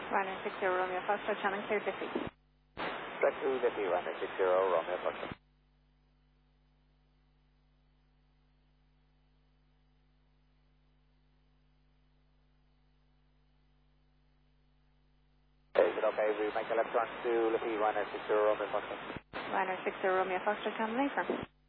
Runner 60 Romeo Foxtrot, channel clear Liffey. Track 2 Liffey, runner 60 Romeo Foxtrot. Is it okay? We make a left turn to Liffey, runner 60 Romeo Foxtrot. Runner 60 Romeo Foxtrot, channel Affirm.